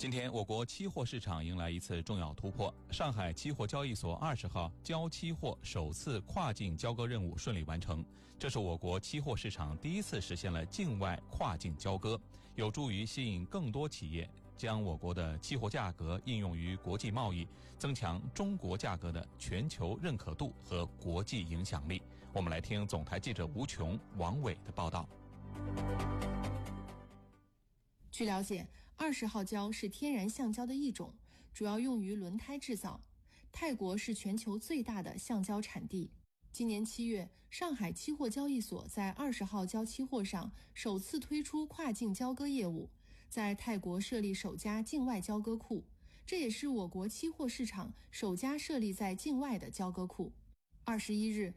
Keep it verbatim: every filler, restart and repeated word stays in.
今天，我国期货市场迎来一次重要突破。上海期货交易所二十号交期货首次跨境交割任务顺利完成，这是我国期货市场第一次实现了境外跨境交割，有助于吸引更多企业将我国的期货价格应用于国际贸易，增强中国价格的全球认可度和国际影响力。我们来听总台记者吴琼、王伟的报道。 据了解，二十号胶是天然橡胶的一种，主要用于轮胎制造。泰国是全球最大的橡胶产地。今年七月，上海期货交易所在二十号胶期货上首次推出跨境交割业务，在泰国设立首家境外交割库，这也是我国期货市场首家设立在境外的交割库。二十一日，